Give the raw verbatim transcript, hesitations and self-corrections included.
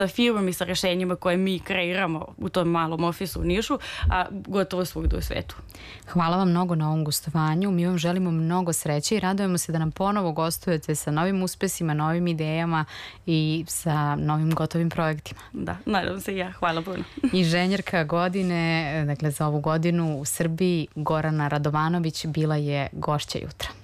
firmom i sa rešenjima koje mi kreiramo u tom malom ofisu u Nišu, a gotovo svugde u svetu. Hvala vam mnogo na ovom gostovanju. Mi vam želimo mnogo sreće i radujemo se da nam ponovo gostujete sa novim uspesima, novim idejama i sa novim gotovim projektima. Da, nadam se i ja. Hvala puno. Inženjerka godine, dakle za ovu godinu u Srbiji, Gorana Radovanović bila je gošća jutra.